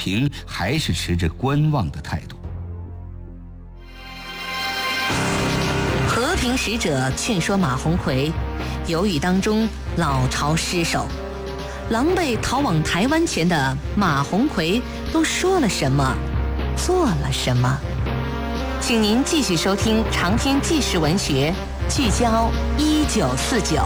平还是持着观望的态度。 和平使者劝说马鸿逵，由于当中老巢失守，狼狈逃往台湾前的马鸿逵都说了什么，做了什么？请您继续收听长篇纪实文学，聚焦1949。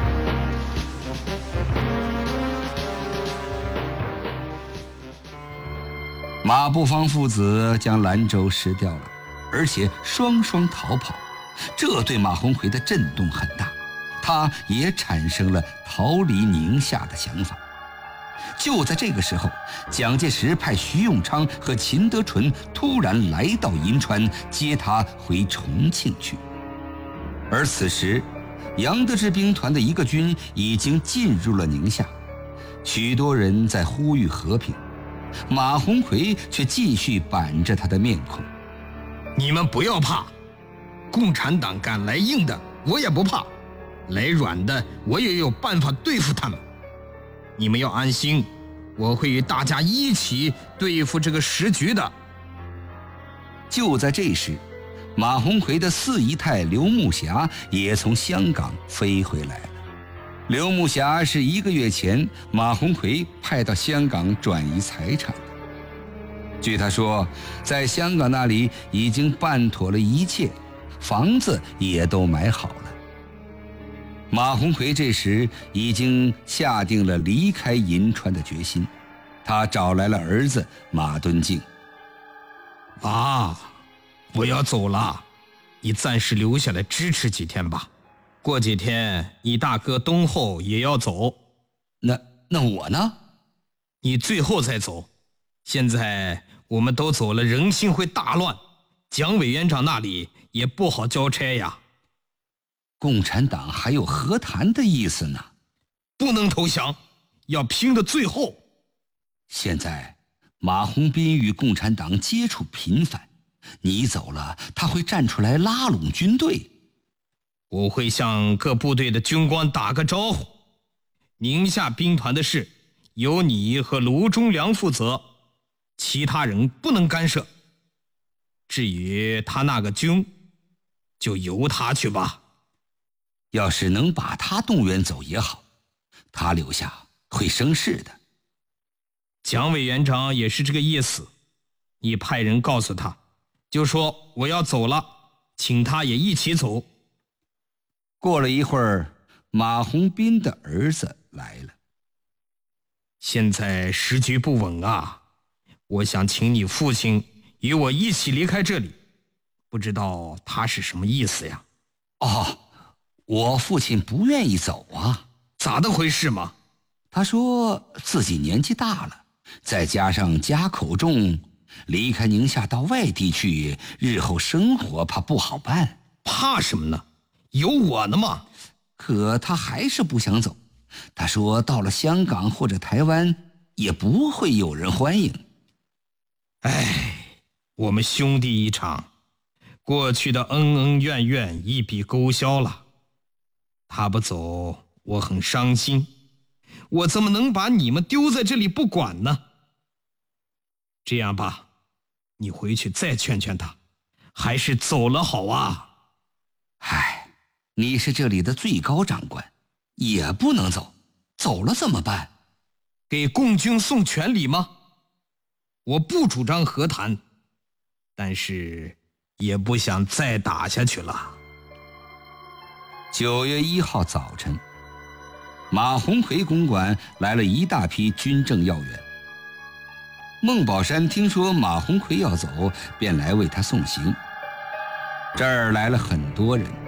马步芳父子将兰州失掉了，而且双双逃跑，这对马鸿逵的震动很大，他也产生了逃离宁夏的想法。就在这个时候，蒋介石派徐永昌和秦德纯突然来到银川，接他回重庆去。而此时，杨得志兵团的一个军已经进入了宁夏，许多人在呼吁和平，马鸿逵却继续板着他的面孔。 你们不要怕，共产党敢来硬的我也不怕，来软的我也有办法对付他们。你们要安心，我会与大家一起对付这个时局的。 就在这时，马鸿逵的四姨太刘木霞也从香港飞回来了。刘木霞是1个月前马鸿逵派到香港转移财产的。据他说，在香港那里已经办妥了一切，房子也都买好了。马鸿逵这时已经下定了离开银川的决心，他找来了儿子马敦敬。 爸，我要走了，你暂时留下来支持几天吧。过几天你大哥东后也要走。 那我呢？ 你最后再走。现在我们都走了，人心会大乱，蒋委员长那里也不好交差呀。 共产党还有和谈的意思呢。 不能投降，要拼到最后。 现在马鸿宾与共产党接触频繁，你走了，他会站出来拉拢军队。 我会向各部队的军官打个招呼，宁夏兵团的事由你和卢忠良负责，其他人不能干涉。至于他那个军，就由他去吧。 要是能把他动员走也好，他留下会生事的。 蒋委员长也是这个意思，你派人告诉他，就说我要走了，请他也一起走。 过了一会儿，马鸿宾的儿子来了。 现在时局不稳啊，我想请你父亲与我一起离开这里，不知道他是什么意思呀？ 我父亲不愿意走啊。 咋的回事嘛？ 他说自己年纪大了，再加上家口重，离开宁夏到外地去，日后生活怕不好办。 怕什么呢？有我呢嘛。 可他还是不想走，他说到了香港或者台湾也不会有人欢迎。 我们兄弟一场，过去的恩恩怨怨一笔勾销了。他不走，我很伤心，我怎么能把你们丢在这里不管呢？这样吧，你回去再劝劝他，还是走了好啊。 你是这里的最高长官，也不能走，走了怎么办？ 给共军送权礼吗？我不主张和谈，但是也不想再打下去了。 9月1号早晨，马鸿逵公馆来了一大批军政要员。孟宝山听说马鸿逵要走，便来为他送行。这儿来了很多人，